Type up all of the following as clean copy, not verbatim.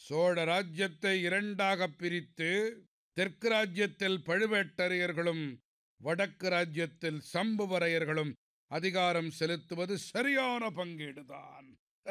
சோழ ராஜ்யத்தை இரண்டாகப் பிரித்து தெற்கு ராஜ்யத்தில் பழுவேட்டரையர்களும் வடக்கு ராஜ்யத்தில் சம்புவரையர்களும் அதிகாரம் செலுத்துவது சரியான பங்கீடுதான்.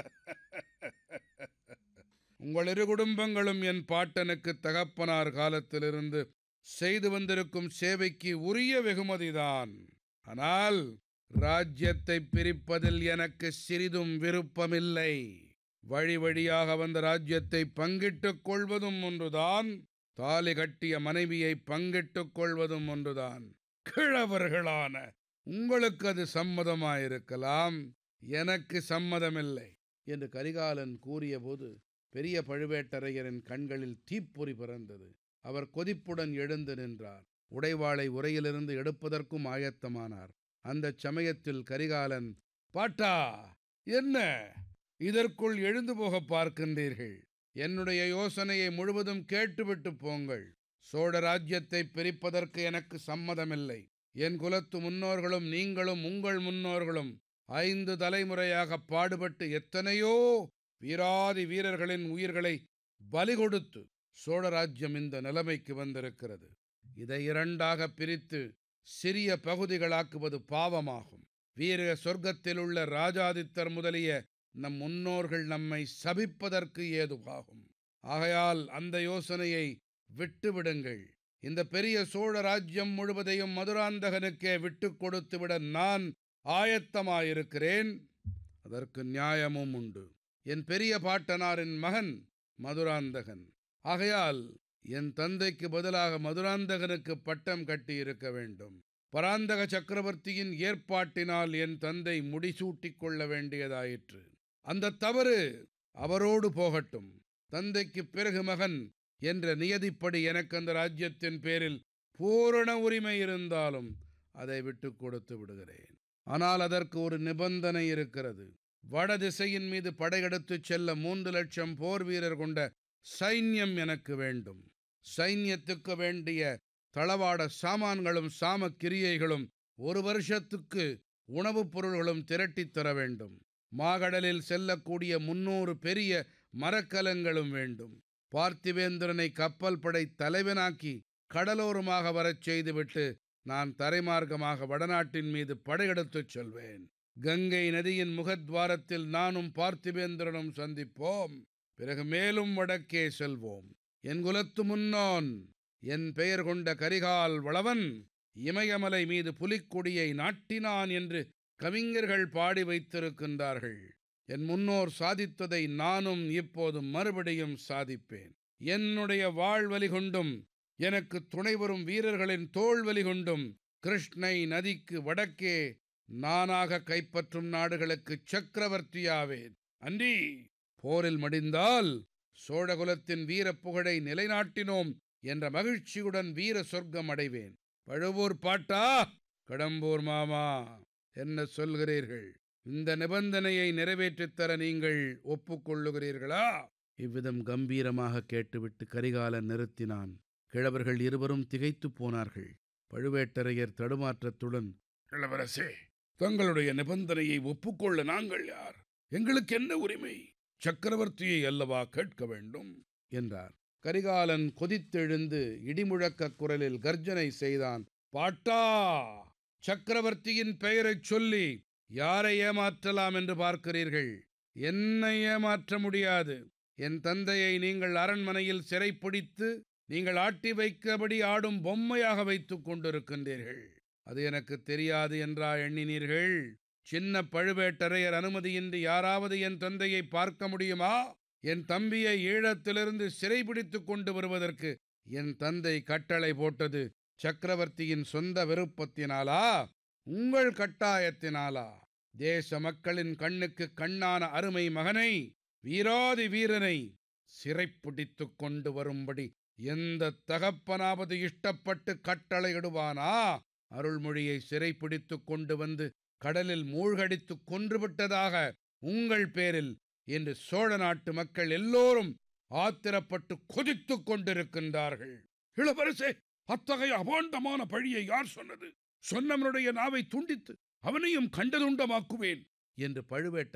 உங்கள் இரு குடும்பங்களும் என் பாட்டனுக்கு தகப்பனார் காலத்திலிருந்து செய்து வந்திருக்கும் சேவைக்கு உரிய வெகுமதிதான். ஆனால் ராஜ்யத்தை பிரிப்பதில் எனக்கு சிறிதும் விருப்பமில்லை. வழி வழியாக வந்த ராஜ்யத்தை பங்கிட்டுக் கொள்வதும் ஒன்றுதான், தாலி கட்டிய மனைவியை பங்கிட்டுக் கொள்வதும் ஒன்றுதான். கிழவர்களான உங்களுக்கு அது சம்மதமாயிருக்கலாம், எனக்கு சம்மதமில்லை என்று கரிகாலன் கூறியபோது பெரிய பழுவேட்டரையரின் கண்களில் தீப்பொறி பிறந்தது. அவர் கொதிப்புடன் எழுந்து நின்றார். உடைவாளை உரையிலிருந்து எடுப்பதற்கும் ஆயத்தமானார். அந்த சமயத்தில் கரிகாலன், பாட்டா, என்ன இதற்குள் எழுந்து போக பார்க்கின்றீர்கள்? என்னுடைய யோசனையை முழுவதும் கேட்டுவிட்டு போங்கள். சோழ ராஜ்யத்தை பிரிப்பதற்கு எனக்கு சம்மதமில்லை. என் குலத்து முன்னோர்களும் நீங்களும் உங்கள் முன்னோர்களும் 5 தலைமுறையாக பாடுபட்டு எத்தனையோ வீராதி வீரர்களின் உயிர்களை பலி கொடுத்து சோழ ராஜ்யம் இந்த நிலைமைக்கு வந்திருக்கிறது. இதை இரண்டாக பிரித்து சிறிய பகுதிகளாக்குவது பாவமாகும். வீர சொர்க்கத்தில் உள்ள ராஜாதித்தர் முதலிய நம் முன்னோர்கள் நம்மை சபிப்பதற்கு ஏதுவாகும். ஆகையால் அந்த யோசனையை விட்டுவிடுங்கள். இந்த பெரிய சோழ ராஜ்யம் முழுவதையும் மதுராந்தகனுக்கே விட்டுக் கொடுத்துவிட நான் ஆயத்தமாயிருக்கிறேன். அதற்கு நியாயமும் உண்டு. என் பெரிய பாட்டனாரின் மகன் மதுராந்தகன். ஆகையால் என் தந்தைக்கு பதிலாக மதுராந்தகனுக்கு பட்டம் கட்டியிருக்க வேண்டும். பராந்தக சக்கரவர்த்தியின் ஏற்பாட்டினால் என் தந்தை முடிசூட்டிக் கொள்ள வேண்டியதாயிற்று. அந்த தவறு அவரோடு போகட்டும். தந்தைக்கு பிறகு மகன் என்ற நியதிப்படி எனக்கு அந்த ராஜ்யத்தின் பேரில் பூரண உரிமை இருந்தாலும் அதை விட்டுக் கொடுத்து விடுகிறேன். ஆனால் அதற்கு ஒரு நிபந்தனை இருக்கிறது. வடதிசையின் மீது படையெடுத்துச் செல்ல 3 லட்சம் போர் வீரர் கொண்ட சைன்யம் எனக்கு வேண்டும். சைன்யத்துக்கு வேண்டிய தளவாட சாமான்களும் சாமக்கிரியைகளும் 1 வருஷத்துக்கு உணவுப் பொருள்களும் திரட்டித் தர வேண்டும். மாகடலில் செல்லக்கூடிய 300 பெரிய மரக்கலங்களும் வேண்டும். பார்த்திவேந்திரனை கப்பல் படை தலைவனாக்கி கடலோரமாக வரச் செய்துவிட்டு நான் தரைமார்க்கமாக வடநாட்டின் மீது படையெடுத்துச் செல்வேன். கங்கை நதியின் முகத்வாரத்தில் நானும் பார்த்திவேந்திரனும் சந்திப்போம். பிறகு மேலும் வடக்கே செல்வோம். என் குலத்து முன்னோன், என் பெயர் கொண்ட கரிகால் வளவன் இமயமலை மீது புலிக்கொடியை நாட்டினான் என்று கவிஞர்கள் பாடி வைத்திருக்கின்றார்கள். என் முன்னோர் சாதித்ததை நானும் இப்போது மறுபடியும் சாதிப்பேன். என்னுடைய வாழ்வலி கொண்டும் எனக்கு துணை வரும் வீரர்களின் தோள்வலி கொண்டும் கிருஷ்ணை நதிக்கு வடக்கே நானாக கைப்பற்றும் நாடுகளுக்கு சக்கரவர்த்தியாவேன். அன்றி போரில் மடிந்தால் சோழகுலத்தின் வீரப்புகழை நிலைநாட்டினோம் என்ற மகிழ்ச்சியுடன் வீர சொர்க்கம் அடைவேன். பழுவூர் பாட்டா, கடம்பூர் மாமா, என்ன சொல்கிறீர்கள்? இந்த நிபந்தனையை நிறைவேற்றித் தர நீங்கள் ஒப்புக்கொள்ளுகிறீர்களா? இவ்விதம் கம்பீரமாக கேட்டுவிட்டு கரிகாலன் நிறுத்தினான். கிழவர்கள் இருவரும் திகைத்துப் போனார்கள். பழுவேட்டரையர் தடுமாற்றத்துடன், இளவரசே, தங்களுடைய நிபந்தனையை ஒப்புக்கொள்ள நாங்கள் யார்? எங்களுக்கு என்ன உரிமை? சக்கரவர்த்தியை அல்லவா கேட்க வேண்டும் என்றார். கரிகாலன் கொதித்தெழுந்து இடிமுழக்க குரலில் கர்ஜனை செய்தான். பாட்டா, சக்கரவர்த்தியின் பெயரைச் சொல்லி யாரை ஏமாற்றலாம் என்று பார்க்கிறீர்கள்? என்னை ஏமாற்ற முடியாது. என் தந்தையை நீங்கள் அரண்மனையில் சிறைப்பிடித்து நீங்கள் ஆட்டி வைக்கபடி ஆடும் பொம்மையாக வைத்துக் கொண்டிருக்கின்றீர்கள். அது எனக்கு தெரியாது என்றா எண்ணினீர்கள்? சின்ன பழுவேட்டரையர் அனுமதியின்றி யாராவது என் தந்தையை பார்க்க முடியுமா? என் தம்பியை ஈழத்திலிருந்து சிறைபிடித்துக் கொண்டு வருவதற்கு என் தந்தை கட்டளை போட்டது சக்கரவர்த்தியின் சொந்த விருப்பத்தினாலா, உங்கள் கட்டாயத்தினாலா? தேச மக்களின் கண்ணுக்கு கண்ணான அருமை மகனை, வீராதி வீரனை சிறைப்பிடித்துக் கொண்டு வரும்படி எந்த தகப்பனாவது இஷ்டப்பட்டு கட்டளையிடுவானா? அருள்மொழியை சிறைப்பிடித்துக் கொண்டு வந்து கடலில் மூழ்கடித்துக் கொன்றுவிட்டதாக உங்கள் பேரில் இன்று சோழ நாட்டு மக்கள் எல்லோரும் ஆத்திரப்பட்டு கொதித்துக் கொண்டிருக்கின்றார்கள். இளவரசே, அத்தகைய அபாண்டமான பழியை யார் சொன்னது? சொன்னவனுடைய நாவை துண்டித்து அவனையும் கண்டதுண்டமாக்குவேன் என்று பழுவேட்டரையர்